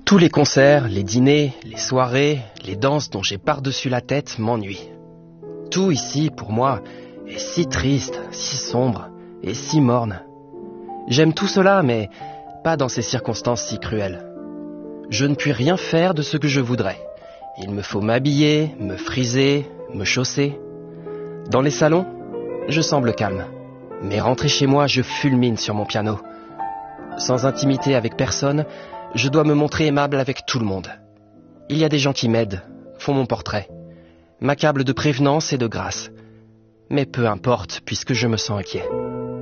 Tous les concerts, les dîners, les soirées, les danses dont j'ai par-dessus la tête m'ennuient. Tout ici, pour moi, est si triste, si sombre et si morne. J'aime tout cela, mais pas dans ces circonstances si cruelles. Je ne puis rien faire de ce que je voudrais. Il me faut m'habiller, me friser, me chausser. Dans les salons, je semble calme. Mais rentré chez moi, je fulmine sur mon piano. Sans intimité avec personne, je dois me montrer aimable avec tout le monde. Il y a des gens qui m'aident, font mon portrait, m'accablent de prévenance et de grâce. Mais peu importe, puisque je me sens inquiet.